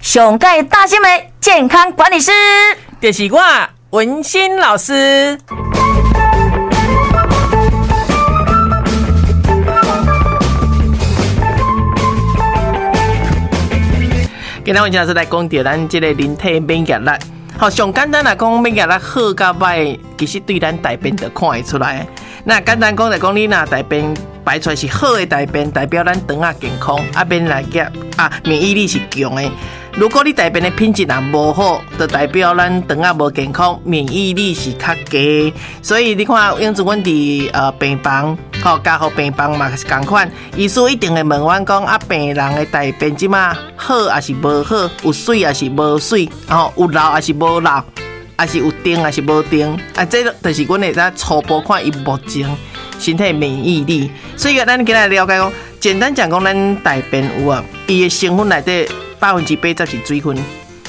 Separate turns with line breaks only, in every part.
上届大新闻健康管理师，
就是我文心老师。今天文心老师来讲到咱这个人体免疫力。好，上简单来讲，免疫力好甲歹，其实对咱大便就看会出来。那简单讲就讲，你若大便排出来是好的大便，代表咱肠仔健康，免疫力免疫力是强的。如果你大便的品质也无好，就代表咱肠仔无健康，免疫力是较低。所以你看，因此阮伫病房，家护病房嘛是同款，医师一定会问阮讲病人的大便即马好还是无好，有水还是无水，有流还是无流，还是有定还是无定，这就是阮会在初步看伊目前身体免疫力。所以咱今日了解讲，简单讲讲咱大便有伊的成分内底。80%是水分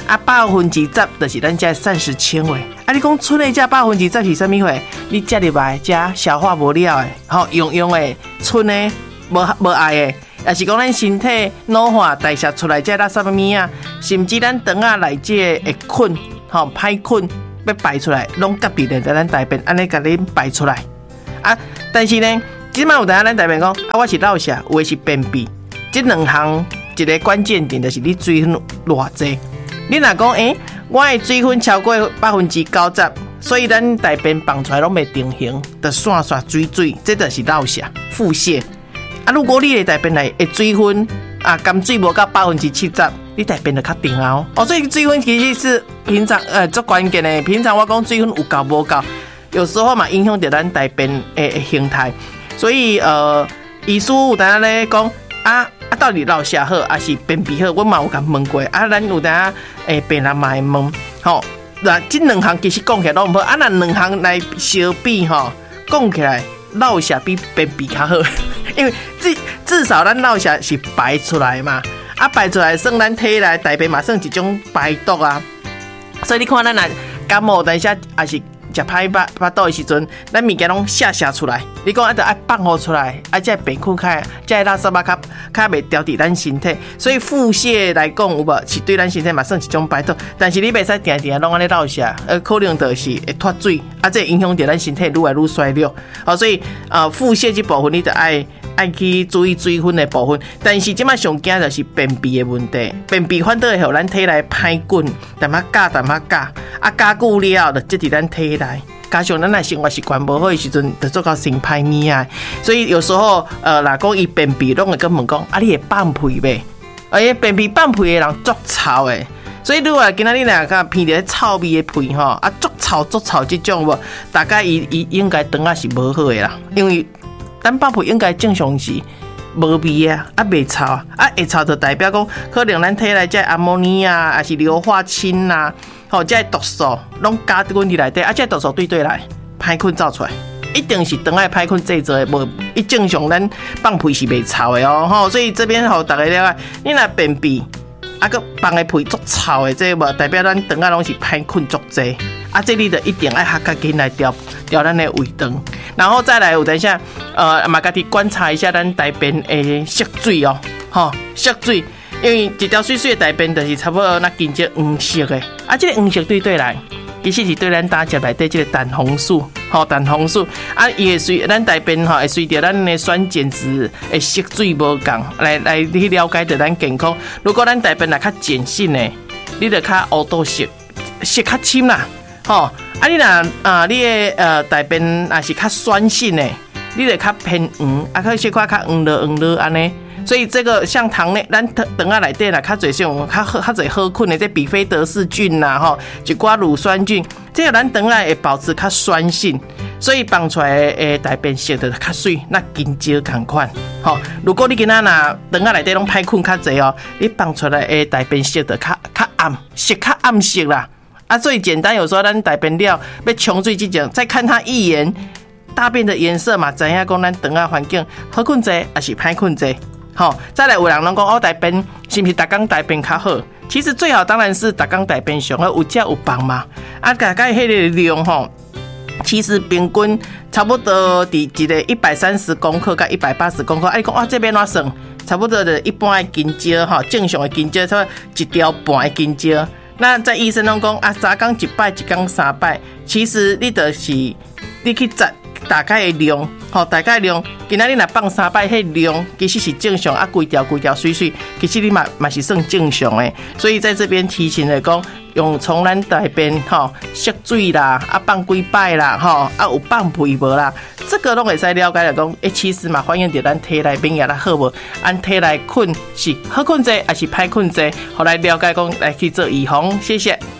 ，10%就是咱这膳食纤维。你讲剩的这10%是啥物货？你食入来这消化无了的，用的剩的无爱的，也是讲咱身体老化代谢出来这垃圾物啊，甚至咱肠仔内这会菌，歹菌要排出来，拢隔壁在咱大便安尼甲恁排出来但是呢，即摆有当咱大便讲我是落瀉，有的是便秘，这两项。一个关键点就是你水分偌济，你若讲我的水分超过90%，所以咱大便放出来拢袂定型，就散水，这就是落瀉腹泻。如果你的大便内的水分含水无到70%，你大便就较定所以水分其实是平常最关键的。平常我讲水分有够无够，有时候嘛影响到咱大便的形态。所以医师有当咧讲到底落瀉好还是便秘好？我嘛有甲问过咱有当病人嘛会问那这两项其实讲起来都唔好那两项来相比讲起来落瀉比便秘较好，因为至少咱落瀉是排出来嘛，排出来算咱体内大便嘛算一种排毒所以你看咱若感冒，等一下也是。食歹巴肚的时阵，咱物件拢瀉出来。你讲就爱放好出来，才会便苦开，才会垃圾较袂掉伫咱身体。所以腹泻来讲，有无是对咱身体嘛算一种排毒，但是你袂使定定拢安尼落瀉，可能就是会脱水，这影响到咱身体愈来愈衰弱。所以腹泻这部分你就爱去注意水分的部分。但是即摆上惊就是便秘的问题，便秘反倒会互咱体内歹菌，淡仔加加久了就积伫咱体内。加上咱的生活习惯不好的时阵，就做到生歹物所以有时候若讲伊便秘，拢会跟问讲你会放屁袂？便秘放屁的人足臭的，所以如果今仔日若个闻到臭味的屁足臭这种无，大概伊应该肠仔是无好的啦，因为咱放屁应该正常是无味袂臭会臭就代表讲可能咱体内这阿摩尼还是硫化氢这毒素拢加伫阮体内底，这毒素对来歹菌走出来，一定是肠仔歹菌制造的，无一正常咱放屁是袂臭的所以这边互大家了解，你若便秘个放的屁足臭的，这无代表咱肠仔拢是歹菌足济这你就一定要较紧来调咱的胃肠，然后再来有等一下嘛家己观察一下咱大便的色水色水。因为一条水水的大便就是差不多那金色黄色的这个黄色对来，其实是对咱胆汁内底这个胆红素胆红素伊会随咱大便会随着咱的酸碱值的色水无同来去了解到咱健康。如果咱大便若较碱性的，你就较乌豆色较深啦你若你的大便若是较酸性的，你就较偏黄较色块较黄了安尼。所以这个像肠内，咱肠仔内底啦，较侪种较侪好菌的，这比菲德氏菌啦，一寡乳酸菌，这个咱肠仔会保持较酸性，所以放出来的大便色就较水，那金蕉同款。如果你今仔若肠仔内底拢歹菌较侪你放出来的大便色就较暗，色较暗色啦。最简单，有时候咱大便了要冲水之前，再看它一眼大便的颜色嘛，知影讲咱肠仔环境好菌侪还是歹菌侪。再来有人拢讲大便是不是每天大便较好？其实最好当然是每天大便上好，有食有饭嘛。大概迄个量其实平均差不多伫一个130公克到180公克。你讲这边怎算？ 差不多的一般的金蕉哈，正常的金蕉差不多1条半的金蕉。那在医生拢讲啊，3天1摆，1天3摆，其实你就是你去摘大概的量，吼，大概量，今仔日若放3摆，迄量其实是正常啊，规条水水，其实你嘛是算正常的。所以在这边提醒来讲，用从咱大便吼吸水啦，啊放几摆啦，吼啊有放屁无啦，这个拢会使了解来讲，其实嘛反映着咱体内免疫力好无，按体内困是好困者还是歹困者，好来了解讲来去做预防，谢谢。